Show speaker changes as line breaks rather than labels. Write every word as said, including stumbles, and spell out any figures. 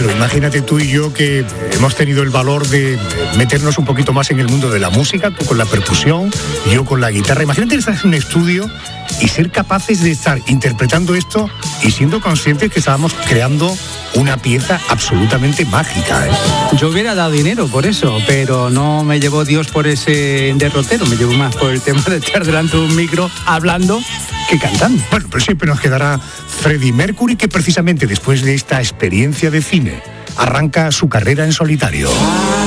pero imagínate tú y yo que hemos tenido el valor de meternos un poquito más en el mundo de la música, tú con la percusión, yo con la guitarra. Imagínate estar en un estudio y ser capaces de estar interpretando esto y siendo conscientes que estábamos creando una pieza absolutamente mágica, ¿eh?
Yo hubiera dado dinero por eso, pero no me llevó Dios por ese derrotero, me llevó más por el tema de estar delante de un micro hablando que cantando.
Bueno, pero siempre nos quedará Freddie Mercury, que precisamente después de esta experiencia de cine arranca su carrera en solitario.